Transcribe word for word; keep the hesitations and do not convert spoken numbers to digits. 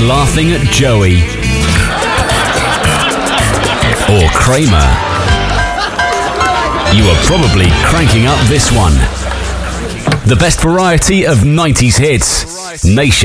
laughing at Joey. Or Kramer. You are probably cranking up this one. The best variety of nineties hits. Nation.